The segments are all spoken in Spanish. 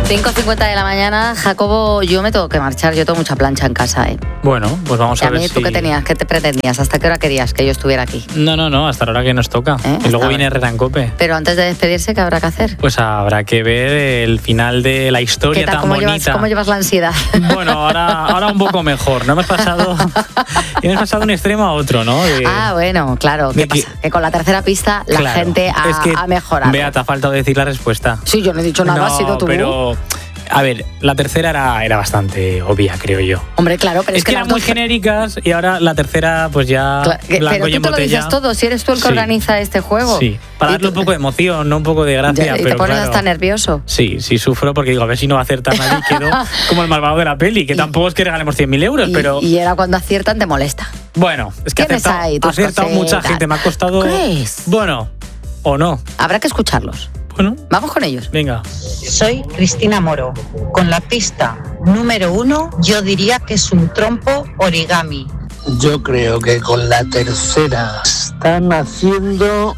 5:50 de la mañana, Jacobo, yo me tengo que marchar, yo tengo mucha plancha en casa, ¿eh? Bueno, pues vamos a ver si... ¿Tú qué tenías? ¿Qué te pretendías? ¿Hasta qué hora querías que yo estuviera aquí? No, hasta la hora que nos toca. Y luego viene Herrera en COPE. Pero antes de despedirse, ¿qué habrá que hacer? Pues habrá que ver el final de la historia. ¿Qué tal? Tan bonita. ¿Cómo llevas la ansiedad? Bueno, ahora un poco mejor. No hemos pasado de un extremo a otro, ¿no? Bueno, claro. ¿Qué pasa? Que con la tercera pista la gente ha mejorado. Bea, te ha faltado decir la respuesta. Sí, yo no he dicho nada, ha sido tú. Pero... A ver, la tercera era bastante obvia, creo yo. Hombre, claro, pero es que eran muy genéricas y ahora la tercera, pues ya blanco y en botella. Pero tú te lo dices todo, si eres tú el que organiza este juego. Sí, para darle un poco de emoción, no un poco de gracia. ¿Y te pones hasta nervioso? Sí, sufro porque digo, a ver si no va a acertar nadie y quedo como el malvado de la peli, que tampoco es que regalemos 100.000 euros, pero... Y era cuando aciertan te molesta. Bueno, es que ha acertado mucha gente, me ha costado... ¿Crees? Bueno, o no. Habrá que escucharlos. Bueno, vamos con ellos. Venga. Soy Cristina Moro. Con la pista número 1, yo diría que es un trompo origami. Yo creo que con la tercera están haciendo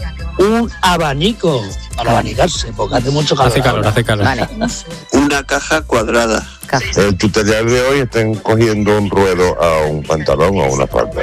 un abanico para abanicarse, porque hace mucho calor. Hace calor. Vale. Una caja cuadrada. El tutorial de hoy están cogiendo un ruedo a un pantalón o una falda.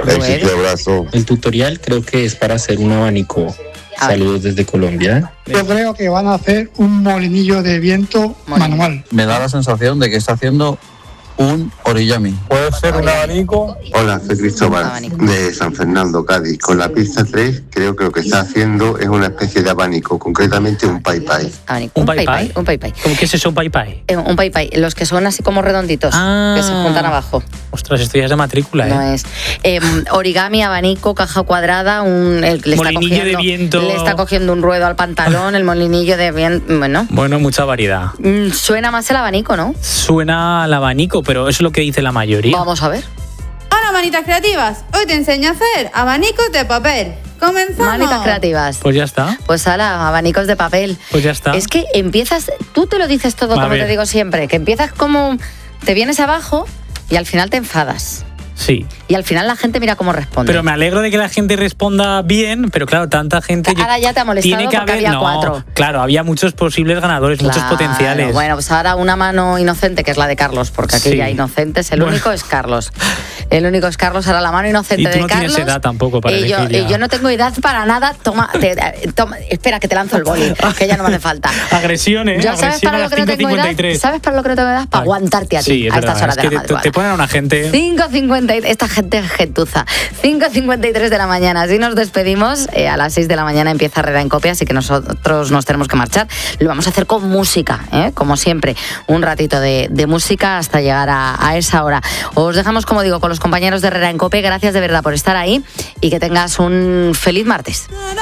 El tutorial creo que es para hacer un abanico. Saludos desde Colombia. Yo creo que van a hacer un molinillo de viento manual. Me da la sensación de que está haciendo un origami. ¿Puede ser un abanico? Hola, soy Cristóbal de San Fernando, Cádiz. Con la pista 3 creo que lo que está haciendo es una especie de abanico, concretamente un pai pai. ¿Un pai pai? Un pai pai. ¿Cómo que es eso, un pai pai? Un pai pai, los que son así como redonditos, que se juntan abajo. Ostras, esto ya es de matrícula, ¿eh? No es. Origami, abanico, caja cuadrada, molinillo de viento. Le está cogiendo un ruedo al pantalón, el molinillo de viento, Bueno, mucha variedad. Suena más el abanico, ¿no? Suena al abanico, pero eso es lo que dice la mayoría. Vamos a ver. Hola, manitas creativas. Hoy te enseño a hacer abanicos de papel. ¡Comenzamos! Manitas creativas. Pues ya está. Pues ala, abanicos de papel. Pues ya está. Es que empiezas, tú te lo dices todo como te digo siempre, que empiezas como, te vienes abajo y al final te enfadas. Sí. Y al final la gente mira cómo responde. Pero me alegro de que la gente responda bien, pero claro, tanta gente... Ahora ya te ha molestado tiene que porque haber, había 4. Claro, había muchos posibles ganadores, muchos potenciales. Bueno, pues ahora una mano inocente, que es la de Carlos, porque aquí ya inocentes, el único es Carlos. El único es Carlos, ahora la mano inocente de Carlos. Y tú no tienes edad tampoco para elegir. Yo no tengo edad para nada. Toma, espera, que te lanzo el boli, que ya no me hace falta. Agresiones, ¿Sabes para lo que no tengo edad? ¿Sabes para lo que no tengo edad? Para aguantarte a ti, a estas horas de la madrugada. Te ponen a una gente... 5:50, esta gente es gentuza. 5:53 de la mañana. Así nos despedimos. A las 6 de la mañana empieza Herrera en COPE, así que nosotros nos tenemos que marchar. Lo vamos a hacer con música, como siempre. Un ratito de música hasta llegar a esa hora. Os dejamos, como digo, con los compañeros de Herrera en COPE. Gracias de verdad por estar ahí y que tengas un feliz martes.